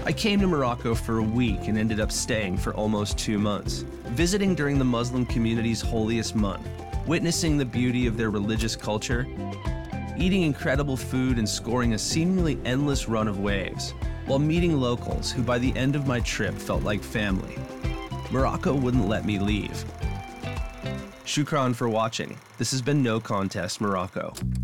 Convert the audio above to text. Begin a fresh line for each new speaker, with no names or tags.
I came to Morocco for a week and ended up staying for almost 2 months, visiting during the Muslim community's holiest month, witnessing the beauty of their religious culture, eating incredible food and scoring a seemingly endless run of waves, while meeting locals who by the end of my trip felt like family. Morocco wouldn't let me leave. Shukran for watching. This has been No Contest Morocco.